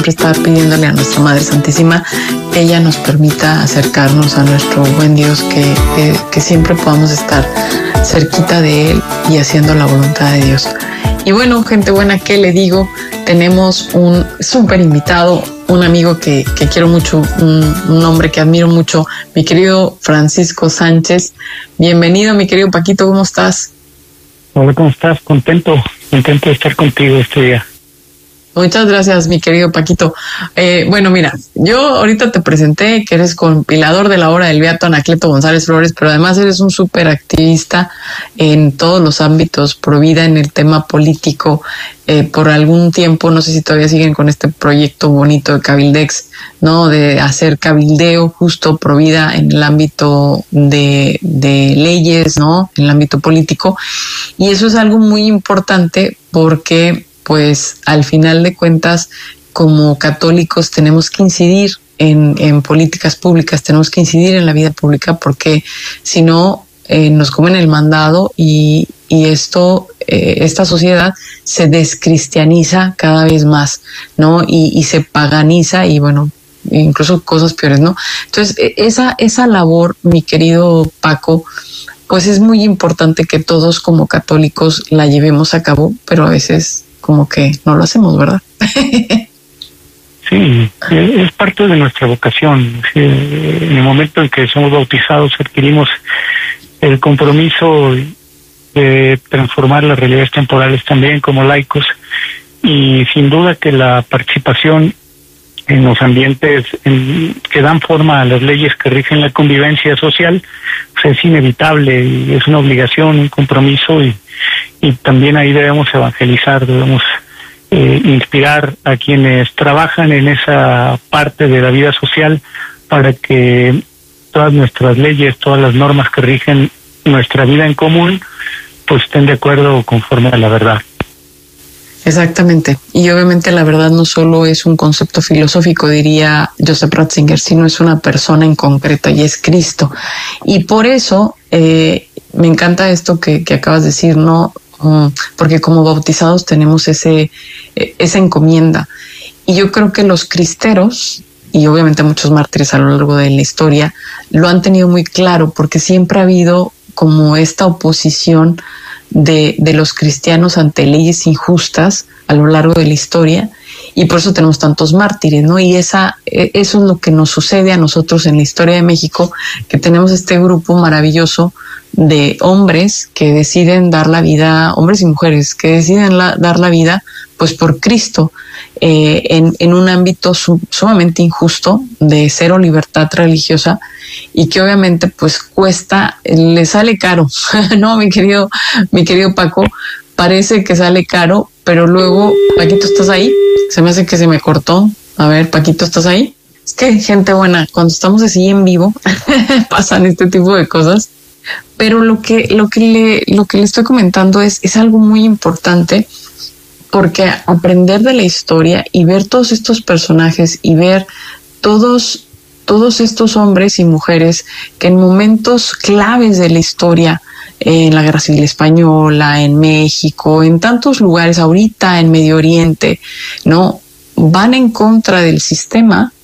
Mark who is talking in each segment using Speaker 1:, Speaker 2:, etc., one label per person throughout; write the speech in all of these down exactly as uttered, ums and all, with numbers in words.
Speaker 1: siempre estar pidiéndole a nuestra Madre Santísima, ella nos permita acercarnos a nuestro buen Dios, que, que, que siempre podamos estar cerquita de Él y haciendo la voluntad de Dios. Y bueno, gente buena, ¿qué le digo? Tenemos un súper invitado, un amigo que, que quiero mucho, un, un hombre que admiro mucho, mi querido Francisco Sánchez. Bienvenido, mi querido Paquito, ¿cómo estás?
Speaker 2: Hola, ¿cómo estás? Contento, contento de estar contigo este día.
Speaker 1: Muchas gracias, mi querido Paquito. Eh, bueno, mira, yo ahorita te presenté que eres compilador de la obra del Beato Anacleto González Flores, pero además eres un súper activista en todos los ámbitos, pro vida en el tema político. Eh, por algún tiempo, no sé si todavía siguen con este proyecto bonito de Cabildex, ¿no? De hacer cabildeo justo pro vida en el ámbito de, de leyes, ¿no? En el ámbito político. Y eso es algo muy importante porque pues al final de cuentas, como católicos tenemos que incidir en, en políticas públicas, tenemos que incidir en la vida pública, porque si no eh, nos comen el mandado y, y esto, eh, esta sociedad se descristianiza cada vez más, ¿no? Y, y se paganiza y bueno, incluso cosas peores, ¿no? Entonces, esa, esa labor, mi querido Paco, pues es muy importante que todos como católicos la llevemos a cabo, pero a veces como que no lo hacemos, ¿verdad?
Speaker 2: Sí, es parte de nuestra vocación. En el momento en que somos bautizados adquirimos el compromiso de transformar las realidades temporales también como laicos, y sin duda que la participación en los ambientes en, que dan forma a las leyes que rigen la convivencia social, pues es inevitable y es una obligación, un compromiso, y, y también ahí debemos evangelizar, debemos eh, inspirar a quienes trabajan en esa parte de la vida social para que todas nuestras leyes, todas las normas que rigen nuestra vida en común, pues estén de acuerdo conforme a la verdad.
Speaker 1: Exactamente. Y obviamente la verdad no solo es un concepto filosófico, diría Joseph Ratzinger, sino es una persona en concreto y es Cristo. Y por eso eh, me encanta esto que, que acabas de decir, ¿no? Um, porque como bautizados tenemos ese eh, esa encomienda. Y yo creo que los cristeros, y obviamente muchos mártires a lo largo de la historia, lo han tenido muy claro, porque siempre ha habido como esta oposición de, de los cristianos ante leyes injustas a lo largo de la historia, y por eso tenemos tantos mártires, ¿no? Y esa, eso es lo que nos sucede a nosotros en la historia de México, que tenemos este grupo maravilloso de hombres que deciden dar la vida, hombres y mujeres, que deciden la, dar la vida pues por Cristo, eh, en, en un ámbito su, sumamente injusto de cero libertad religiosa, y que obviamente pues cuesta, le sale caro, ¿no, mi querido, mi querido Paco? Parece que sale caro, pero luego, Paquito, ¿estás ahí? Se me hace que se me cortó. A ver, Paquito, ¿estás ahí? Es que, gente buena, cuando estamos así en vivo, pasan este tipo de cosas. Pero lo que, lo que le, lo que le estoy comentando es, es algo muy importante, porque aprender de la historia y ver todos estos personajes y ver todos, todos estos hombres y mujeres que en momentos claves de la historia, en la Guerra Civil Española, en México, en tantos lugares, ahorita en Medio Oriente, ¿no? Van en contra del sistema,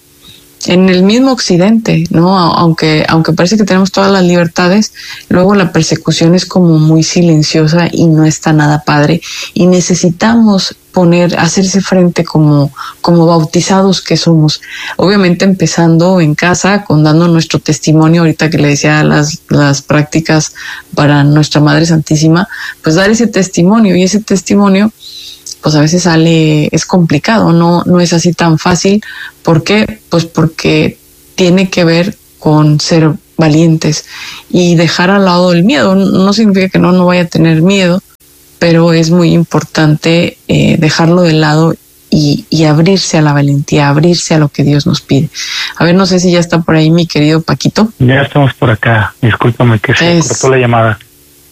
Speaker 1: en el mismo Occidente, ¿no? Aunque, aunque parece que tenemos todas las libertades, luego la persecución es como muy silenciosa y no está nada padre, y necesitamos poner, hacerse frente como, como bautizados que somos. Obviamente empezando en casa, con dando nuestro testimonio, ahorita que le decía las, las prácticas para nuestra Madre Santísima, pues dar ese testimonio, y ese testimonio pues a veces sale, es complicado, no, no es así tan fácil. ¿Por qué? Pues porque tiene que ver con ser valientes y dejar al lado el miedo. No significa que no, no vaya a tener miedo, pero es muy importante eh, dejarlo de lado y, y abrirse a la valentía, abrirse a lo que Dios nos pide. A ver, no sé si ya está por ahí mi querido Paquito.
Speaker 2: Ya estamos por acá, discúlpame que se es... cortó la llamada.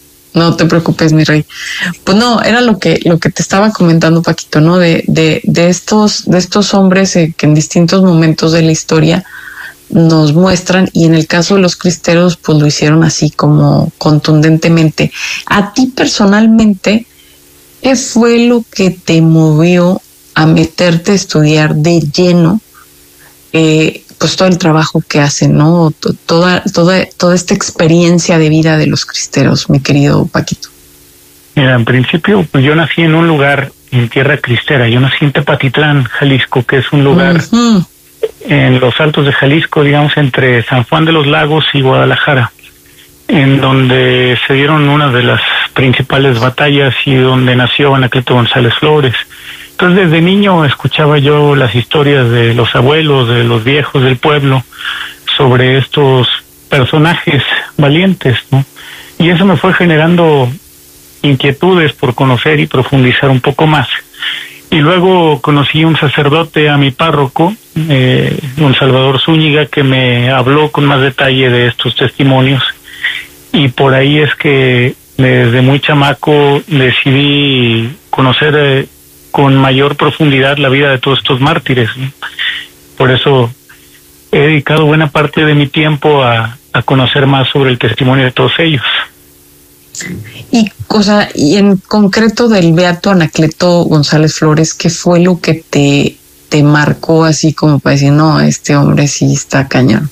Speaker 1: No te preocupes, mi rey. Pues no, era lo que lo que te estaba comentando, Paquito, ¿no? De de de estos de estos hombres eh, que en distintos momentos de la historia nos muestran, y en el caso de los cristeros, pues lo hicieron así como contundentemente. A ti personalmente, ¿qué fue lo que te movió a meterte a estudiar de lleno eh, pues todo el trabajo que hacen, ¿no? Toda, toda, toda esta experiencia de vida de los cristeros, mi querido Paquito.
Speaker 2: Mira, en principio, pues yo nací en un lugar en tierra cristera. Yo nací en Tepatitlán, Jalisco, que es un lugar uh-huh. en los altos de Jalisco, digamos, entre San Juan de los Lagos y Guadalajara, en donde se dieron una de las principales batallas y donde nació Anacleto González Flores. Entonces, desde niño escuchaba yo las historias de los abuelos, de los viejos del pueblo, sobre estos personajes valientes, ¿no? Y eso me fue generando inquietudes por conocer y profundizar un poco más. Y luego conocí a un sacerdote, a mi párroco, eh, don Salvador Zúñiga, que me habló con más detalle de estos testimonios. Y por ahí es que desde muy chamaco decidí conocer eh, con mayor profundidad la vida de todos estos mártires, ¿no? Por eso he dedicado buena parte de mi tiempo a, a conocer más sobre el testimonio de todos ellos.
Speaker 1: Y, o sea, y en concreto del beato Anacleto González Flores, ¿qué fue lo que te, te marcó así como para decir, no, este hombre sí está cañón?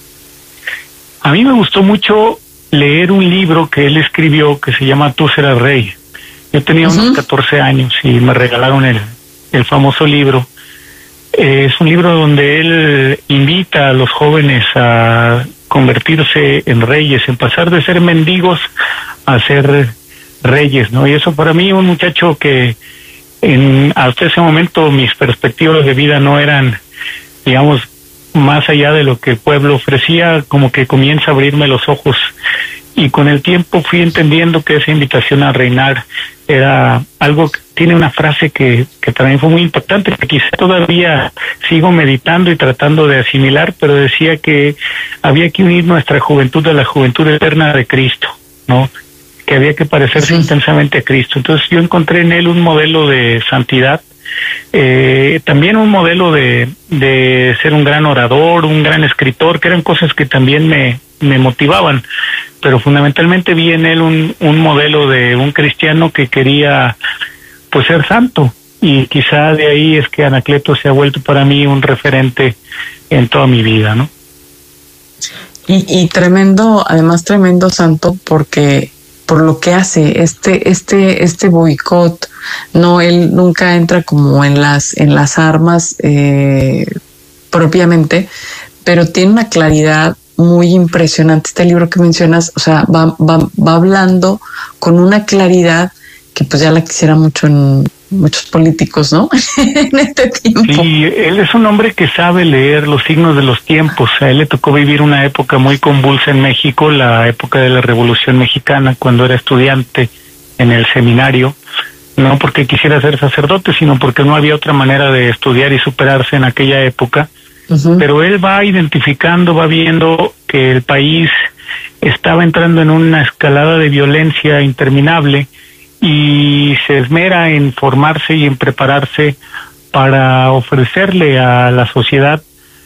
Speaker 2: A mí me gustó mucho leer un libro que él escribió que se llama Tú serás rey. Yo tenía uh-huh. unos catorce años y me regalaron el, el famoso libro. Eh, es un libro donde él invita a los jóvenes a convertirse en reyes, en pasar de ser mendigos a ser reyes, ¿no? Y eso para mí, un muchacho que en hasta ese momento mis perspectivas de vida no eran, digamos, más allá de lo que el pueblo ofrecía, como que comienza a abrirme los ojos. Y con el tiempo fui entendiendo que esa invitación a reinar era algo que tiene una frase que, que también fue muy importante, que quizá todavía sigo meditando y tratando de asimilar, pero decía que había que unir nuestra juventud a la juventud eterna de Cristo, ¿no? Que había que parecerse sí. intensamente a Cristo. Entonces yo encontré en él un modelo de santidad, eh, también un modelo de, de ser un gran orador, un gran escritor, que eran cosas que también me, me motivaban, pero fundamentalmente vi en él un, un modelo de un cristiano que quería pues ser santo, y quizá de ahí es que Anacleto se ha vuelto para mí un referente en toda mi vida, ¿no?
Speaker 1: Y, y tremendo, además tremendo santo, porque por lo que hace este este este boicot, no, él nunca entra como en las en las armas eh, propiamente, pero tiene una claridad muy impresionante. Este libro que mencionas, o sea, va va va hablando con una claridad que pues ya la quisiera mucho en muchos políticos, ¿no? En este tiempo.
Speaker 2: Sí, él es un hombre que sabe leer los signos de los tiempos. A él le tocó vivir una época muy convulsa en México, la época de la Revolución Mexicana, cuando era estudiante en el seminario, no porque quisiera ser sacerdote, sino porque no había otra manera de estudiar y superarse en aquella época. Uh-huh. Pero él va identificando, va viendo que el país estaba entrando en una escalada de violencia interminable, y se esmera en formarse y en prepararse para ofrecerle a la sociedad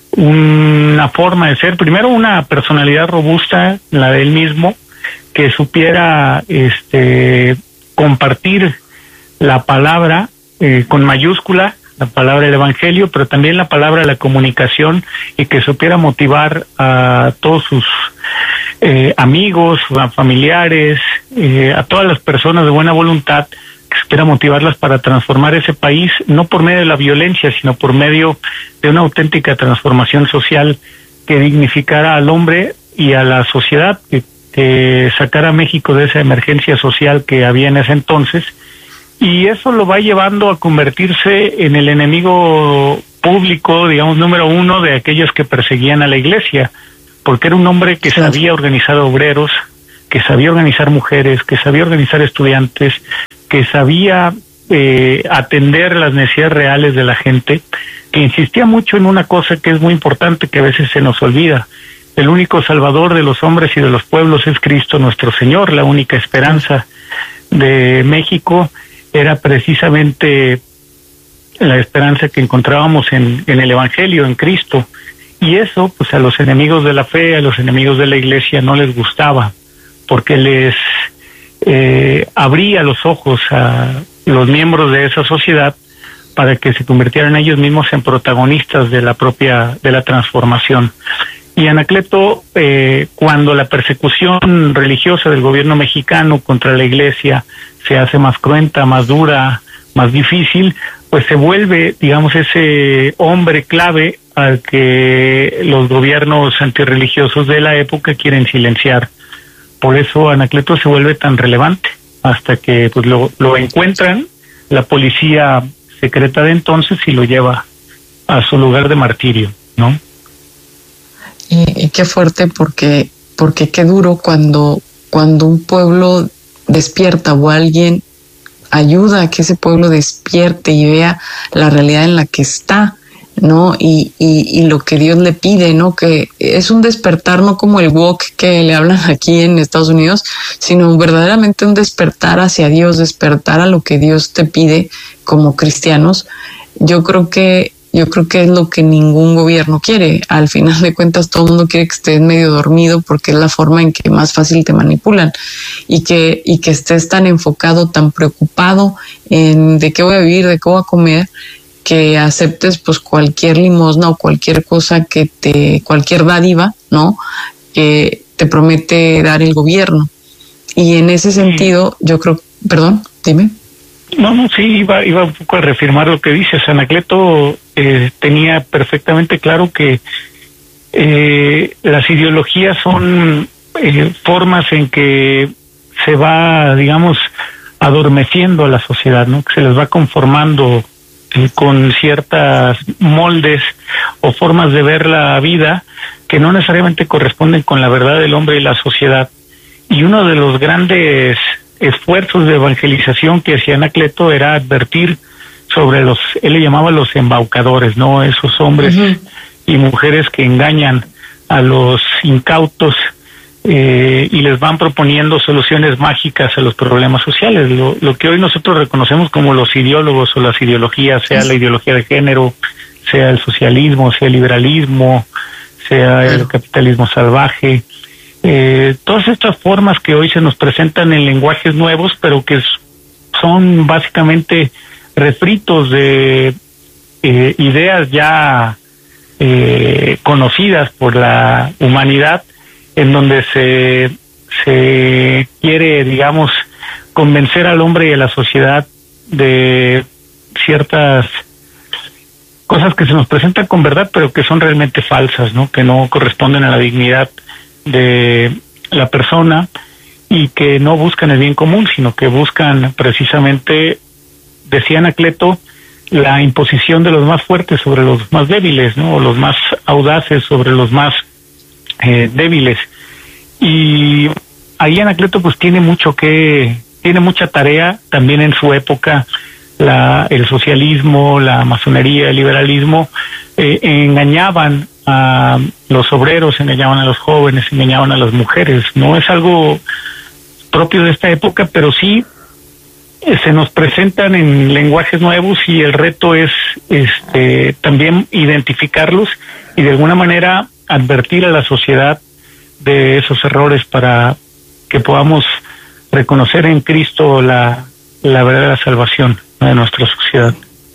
Speaker 2: una forma de ser, primero una personalidad robusta, la de él mismo, que supiera este compartir la palabra eh, con mayúscula, la palabra del evangelio, pero también la palabra de la comunicación, y que supiera motivar a todos sus eh, amigos, a familiares, eh, a todas las personas de buena voluntad, que supiera motivarlas para transformar ese país, no por medio de la violencia, sino por medio de una auténtica transformación social que dignificara al hombre y a la sociedad, que, que sacara a México de esa emergencia social que había en ese entonces. Y eso lo va llevando a convertirse en el enemigo público, digamos, número uno de aquellos que perseguían a la iglesia, porque era un hombre que sabía organizar obreros, que sabía organizar mujeres, que sabía organizar estudiantes, que sabía eh, atender las necesidades reales de la gente, que insistía mucho en una cosa que es muy importante, que a veces se nos olvida. El único salvador de los hombres y de los pueblos es Cristo nuestro Señor. La única esperanza de México era precisamente la esperanza que encontrábamos en, en el Evangelio, en Cristo. Y eso, pues a los enemigos de la fe, a los enemigos de la iglesia no les gustaba, porque les eh, abría los ojos a los miembros de esa sociedad para que se convirtieran ellos mismos en protagonistas de la propia, de la transformación. Y Anacleto, eh, cuando la persecución religiosa del gobierno mexicano contra la iglesia se hace más cruenta, más dura, más difícil, pues se vuelve, digamos, ese hombre clave al que los gobiernos antirreligiosos de la época quieren silenciar. Por eso Anacleto se vuelve tan relevante, hasta que pues lo, lo encuentran la policía secreta de entonces y lo lleva a su lugar de martirio, ¿no?
Speaker 1: Y, y qué fuerte, porque porque qué duro cuando cuando un pueblo despierta o alguien ayuda a que ese pueblo despierte y vea la realidad en la que está, ¿no? Y, y, y lo que Dios le pide, ¿no? Que es un despertar, no como el woke que le hablan aquí en Estados Unidos, sino verdaderamente un despertar hacia Dios, despertar a lo que Dios te pide como cristianos. Yo creo que Yo creo que es lo que ningún gobierno quiere. Al final de cuentas, todo el mundo quiere que estés medio dormido porque es la forma en que más fácil te manipulan, y que, y que estés tan enfocado, tan preocupado en de qué voy a vivir, de qué voy a comer, que aceptes pues cualquier limosna o cualquier cosa que te, cualquier dádiva, ¿no? Que te promete dar el gobierno. Y en ese sentido, yo creo, perdón, dime.
Speaker 2: No, no, sí, iba, iba un poco a reafirmar lo que dices. Anacleto eh, tenía perfectamente claro que eh, las ideologías son eh, formas en que se va, digamos, adormeciendo a la sociedad, ¿no? Que se les va conformando eh, con ciertas moldes o formas de ver la vida que no necesariamente corresponden con la verdad del hombre y la sociedad. Y uno de los grandes esfuerzos de evangelización que hacía Anacleto era advertir sobre los, él le llamaba los embaucadores, ¿no? Esos hombres uh-huh. y mujeres que engañan a los incautos eh, y les van proponiendo soluciones mágicas a los problemas sociales, lo, lo que hoy nosotros reconocemos como los ideólogos o las ideologías, sea la ideología de género, sea el socialismo, sea el liberalismo, sea el capitalismo salvaje. Eh, todas estas formas que hoy se nos presentan en lenguajes nuevos, pero que son básicamente refritos de eh, ideas ya eh, conocidas por la humanidad, en donde se, se quiere, digamos, convencer al hombre y a la sociedad de ciertas cosas que se nos presentan con verdad, pero que son realmente falsas, ¿no? Que no corresponden a la dignidad de la persona y que no buscan el bien común, sino que buscan precisamente, decía Anacleto, la imposición de los más fuertes sobre los más débiles, ¿no? O los más audaces sobre los más eh, débiles. Y ahí Anacleto pues tiene mucho que, tiene mucha tarea. También en su época la, el socialismo, la masonería, el liberalismo eh, engañaban a los obreros, engañaban a los jóvenes, engañaban a las mujeres. No es algo propio de esta época, pero sí eh, se nos presentan en lenguajes nuevos, y el reto es este también identificarlos y de alguna manera advertir a la sociedad de esos errores para que podamos reconocer en Cristo la, la verdadera salvación de nuestra sociedad.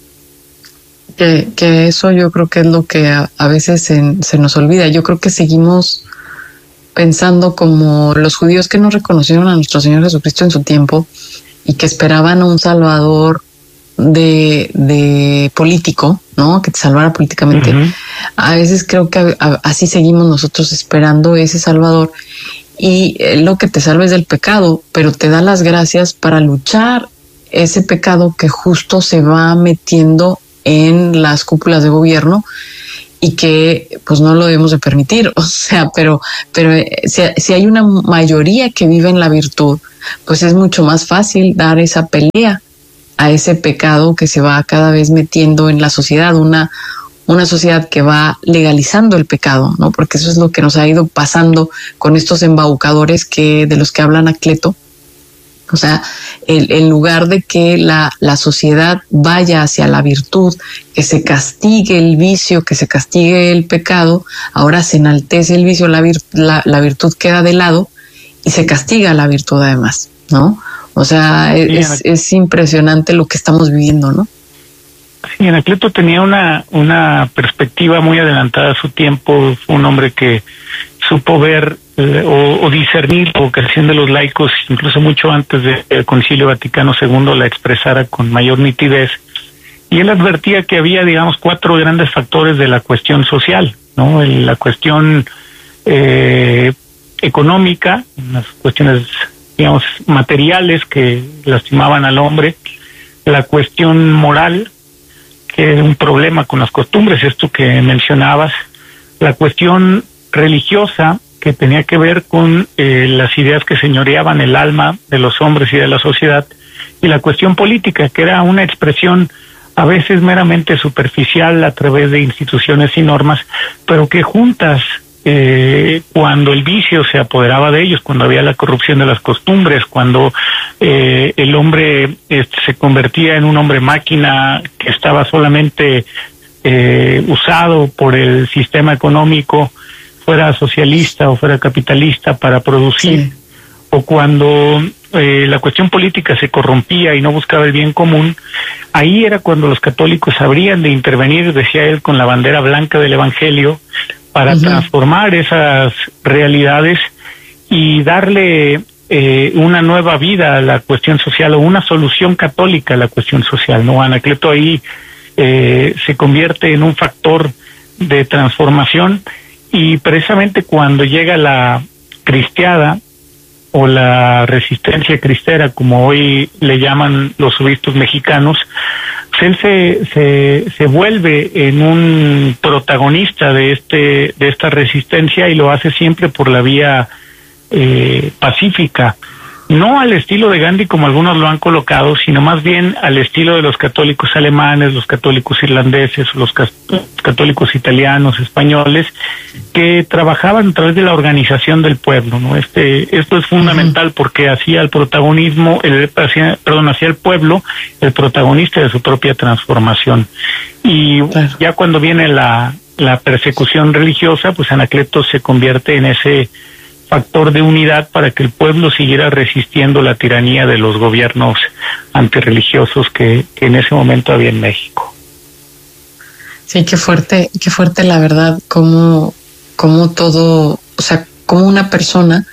Speaker 1: Que, que eso yo creo que es lo que a, a veces se, se nos olvida. Yo creo que seguimos pensando como los judíos que no reconocieron a nuestro Señor Jesucristo en su tiempo y que esperaban a un salvador de, de político, ¿no? Que te salvara políticamente. Uh-huh. A veces creo que a, a, así seguimos nosotros esperando ese salvador, y lo que te salva es del pecado, pero te da las gracias para luchar ese pecado que justo se va metiendo en las cúpulas de gobierno y que pues no lo debemos de permitir. O sea, pero pero si, si hay una mayoría que vive en la virtud, pues es mucho más fácil dar esa pelea a ese pecado que se va cada vez metiendo en la sociedad, una una sociedad que va legalizando el pecado, ¿no? Porque eso es lo que nos ha ido pasando con estos embaucadores que de los que habla Anacleto. O sea, el, en lugar de que la, la sociedad vaya hacia la virtud, que se castigue el vicio, que se castigue el pecado, ahora se enaltece el vicio, la, vir, la, la virtud queda de lado y se castiga la virtud además, ¿no? O sea, es, es impresionante lo que estamos viviendo, ¿no?
Speaker 2: Sí, Anacleto tenía una, una perspectiva muy adelantada a su tiempo. Fue un hombre que supo ver eh, o, o discernir la vocación de los laicos, incluso mucho antes del Concilio Vaticano segundo la expresara con mayor nitidez. Y él advertía que había, digamos, cuatro grandes factores de la cuestión social, ¿no? La cuestión eh, económica, las cuestiones, digamos, materiales que lastimaban al hombre, la cuestión moral, que era un problema con las costumbres, esto que mencionabas, la cuestión religiosa, que tenía que ver con eh, las ideas que señoreaban el alma de los hombres y de la sociedad, y la cuestión política, que era una expresión a veces meramente superficial a través de instituciones y normas, pero que juntas, eh, cuando el vicio se apoderaba de ellos, cuando había la corrupción de las costumbres, cuando eh, el hombre eh, se convertía en un hombre máquina que estaba solamente eh, usado por el sistema económico, fuera socialista o fuera capitalista, para producir, sí. O cuando eh, la cuestión política se corrompía y no buscaba el bien común, ahí era cuando los católicos habrían de intervenir, decía él, con la bandera blanca del Evangelio, para uh-huh. transformar esas realidades y darle eh, una nueva vida a la cuestión social, o una solución católica a la cuestión social, ¿no? Anacleto ahí eh, se convierte en un factor de transformación, y precisamente cuando llega la cristiada, o la resistencia cristera, como hoy le llaman los obispos mexicanos, él se, se, se vuelve en un protagonista de este, de esta resistencia, y lo hace siempre por la vía eh, pacífica. No al estilo de Gandhi, como algunos lo han colocado, sino más bien al estilo de los católicos alemanes, los católicos irlandeses, los católicos italianos, españoles, que trabajaban a través de la organización del pueblo, ¿no? Este, esto es fundamental, uh-huh. porque hacía el protagonismo, el, hacía, perdón, hacía el pueblo el protagonista de su propia transformación. Y claro. ya cuando viene la, la persecución religiosa, pues Anacleto se convierte en ese factor de unidad para que el pueblo siguiera resistiendo la tiranía de los gobiernos antirreligiosos que, que en ese momento había en México.
Speaker 1: Sí, qué fuerte, qué fuerte la verdad, cómo, cómo todo, o sea, como una persona,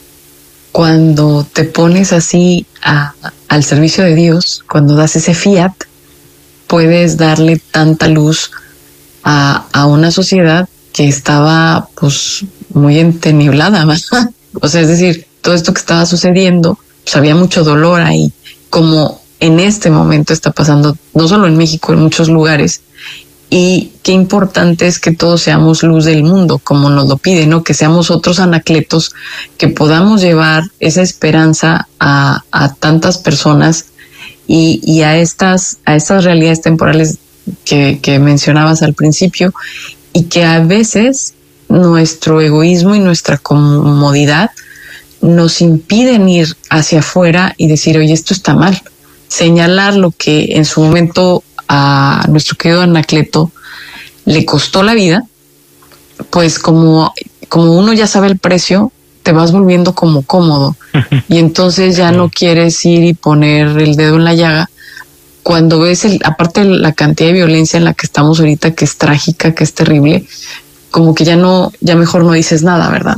Speaker 1: cuando te pones así a, al servicio de Dios, cuando das ese fiat, puedes darle tanta luz a, a una sociedad que estaba, pues, muy enteniblada, ¿verdad? O sea, es decir, todo esto que estaba sucediendo, pues había mucho dolor ahí, como en este momento está pasando, no solo en México, en muchos lugares. Y qué importante es que todos seamos luz del mundo, como nos lo pide, ¿no? Que seamos otros Anacletos, que podamos llevar esa esperanza a, a tantas personas y, y a estas, a estas realidades temporales que, que mencionabas al principio, y que a veces nuestro egoísmo y nuestra comodidad nos impiden ir hacia afuera y decir, oye, esto está mal. Señalar lo que en su momento a nuestro querido Anacleto le costó la vida, pues como, como uno ya sabe el precio, te vas volviendo como cómodo. Uh-huh. Y entonces ya no quieres ir y poner el dedo en la llaga. Cuando ves, el, aparte de la cantidad de violencia en la que estamos ahorita, que es trágica, que es terrible, como que ya no, ya mejor no dices nada, ¿verdad?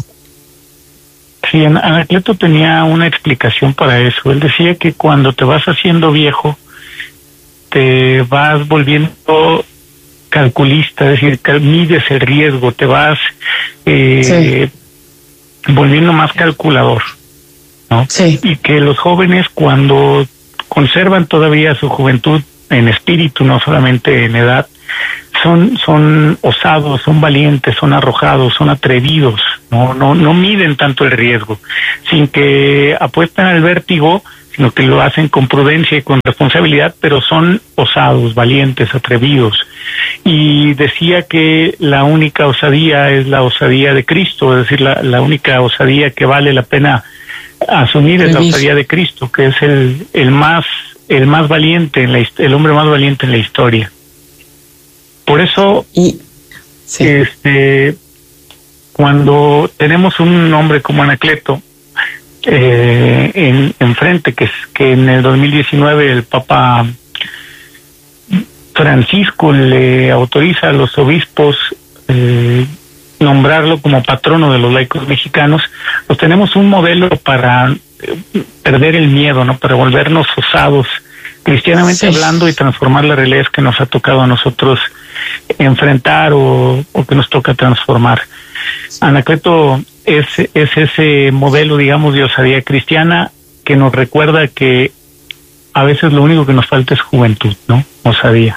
Speaker 2: Sí, Anacleto tenía una explicación para eso. Él decía que cuando te vas haciendo viejo, te vas volviendo calculista, es decir, mides el riesgo, te vas eh, sí. volviendo más calculador, ¿no? Sí. Y que los jóvenes, cuando conservan todavía su juventud en espíritu, no solamente en edad, son son osados, son valientes, son arrojados, son atrevidos, no no no miden tanto el riesgo, sin que apuesten al vértigo, sino que lo hacen con prudencia y con responsabilidad, pero son osados, valientes, atrevidos. Y decía que la única osadía es la osadía de Cristo, es decir, la, la única osadía que vale la pena asumir es la osadía de Cristo, que es el el más el más valiente, en la, el hombre más valiente en la historia. Por eso, y, sí. este, cuando tenemos un hombre como Anacleto eh, en enfrente, que es que en el dos mil diecinueve el Papa Francisco le autoriza a los obispos eh, nombrarlo como patrono de los laicos mexicanos, pues tenemos un modelo para eh, perder el miedo, ¿no? Para volvernos osados, cristianamente sí. hablando, y transformar las realidades que nos ha tocado a nosotros enfrentar o, o que nos toca transformar. Anacleto es, es ese modelo, digamos, de osadía cristiana que nos recuerda que a veces lo único que nos falta es juventud, ¿no? Osadía.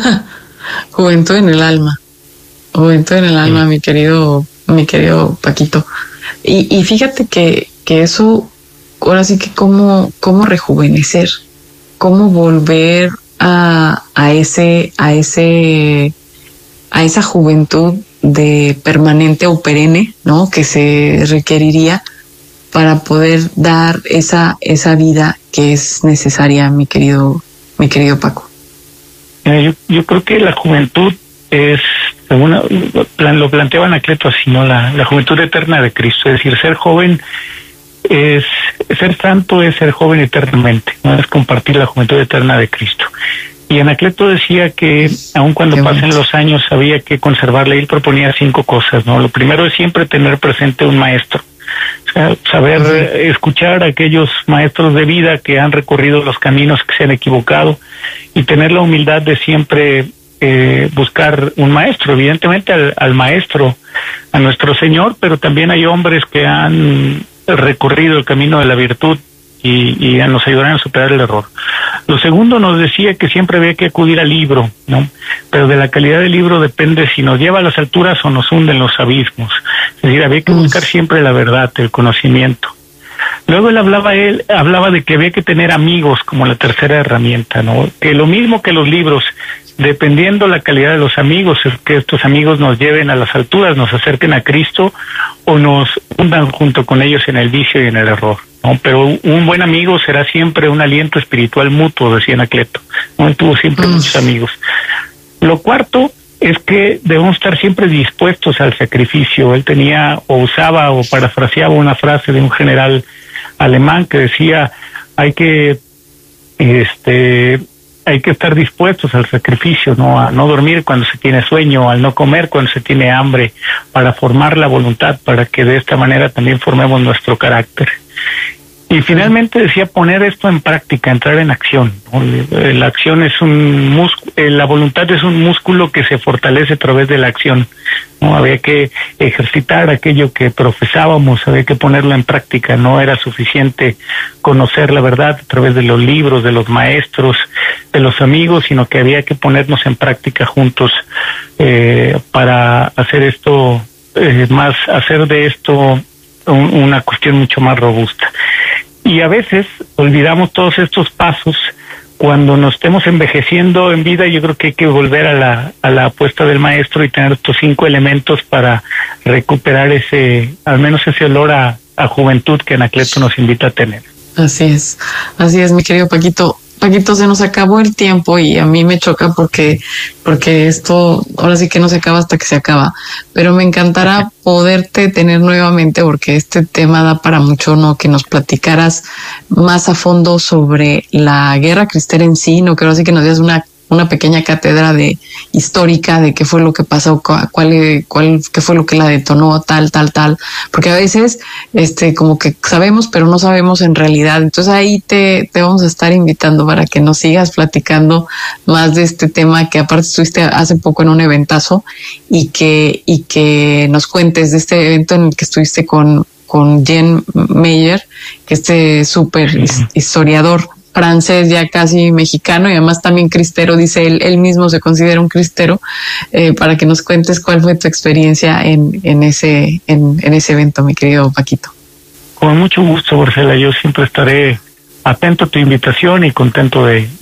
Speaker 1: Juventud en el alma. Juventud en el alma, sí. mi querido, mi querido Paquito. Y, y fíjate que, que eso, ahora sí que cómo, cómo rejuvenecer, cómo volver a, a ese, a ese, a esa juventud de permanente o perenne, ¿no? Que se requeriría para poder dar esa, esa vida que es necesaria, mi querido, mi querido Paco.
Speaker 2: Yo, yo creo que la juventud es, según lo planteaba Anacleto así, ¿no? La, la juventud eterna de Cristo, es decir, ser joven es, ser santo es ser joven eternamente, ¿no? Es compartir la juventud eterna de Cristo. Y Anacleto decía que aun cuando pasen los años había que conservarla, y él proponía cinco cosas, ¿no? Lo primero es siempre tener presente un maestro. O sea, saber uh-huh. escuchar a aquellos maestros de vida que han recorrido los caminos que se han equivocado, y tener la humildad de siempre eh, buscar un maestro, evidentemente al, al maestro, a nuestro Señor, pero también hay hombres que han recorrido el camino de la virtud y, y nos ayudarán a superar el error. Lo segundo, nos decía que siempre había que acudir al libro, ¿no? Pero de la calidad del libro depende si nos lleva a las alturas o nos hunde en los abismos. Es decir, había que buscar siempre la verdad, el conocimiento. Luego él hablaba él hablaba de que había que tener amigos como la tercera herramienta, ¿no? Que lo mismo que los libros, dependiendo la calidad de los amigos, es que estos amigos nos lleven a las alturas, nos acerquen a Cristo o nos hundan junto con ellos en el vicio y en el error, ¿no? Pero un buen amigo será siempre un aliento espiritual mutuo, decía Anacleto, ¿no? Él tuvo siempre muchos amigos. Lo cuarto es que debemos estar siempre dispuestos al sacrificio. Él tenía o usaba o parafraseaba una frase de un general alemán que decía, hay que este hay que estar dispuestos al sacrificio, no a no dormir cuando se tiene sueño, al no comer cuando se tiene hambre, para formar la voluntad, para que de esta manera también formemos nuestro carácter. Y finalmente decía poner esto en práctica, entrar en acción, ¿no? La acción es un músculo, la voluntad es un músculo que se fortalece a través de la acción, ¿no? Había que ejercitar aquello que profesábamos, había que ponerlo en práctica. No era suficiente conocer la verdad a través de los libros, de los maestros, de los amigos, sino que había que ponernos en práctica juntos eh, para hacer esto eh, más, hacer de esto un, una cuestión mucho más robusta. Y a veces olvidamos todos estos pasos cuando nos estemos envejeciendo en vida. Yo creo que hay que volver a la a la apuesta del maestro y tener estos cinco elementos para recuperar ese, al menos ese olor a, a juventud que Anacleto nos invita a tener.
Speaker 1: Así es, así es, mi querido Paquito. Paquito, se nos acabó el tiempo y a mí me choca porque porque esto ahora sí que no se acaba hasta que se acaba, pero me encantará poderte tener nuevamente porque este tema da para mucho, ¿no? Que nos platicaras más a fondo sobre la guerra cristera en sí, no, que ahora sí que nos dieras una una pequeña cátedra de histórica de qué fue lo que pasó, cuál, cuál, qué fue lo que la detonó, tal, tal, tal, porque a veces, este, como que sabemos, pero no sabemos en realidad. Entonces ahí te, te vamos a estar invitando para que nos sigas platicando más de este tema, que aparte estuviste hace poco en un eventazo, y que, y que nos cuentes de este evento en el que estuviste con, con Jean Meyer, que este súper historiador francés, ya casi mexicano, y además también cristero, dice él, él mismo se considera un cristero, eh, para que nos cuentes cuál fue tu experiencia en, en ese, en, en ese evento, mi querido Paquito.
Speaker 2: Con mucho gusto, Marcela, yo siempre estaré atento a tu invitación y contento de,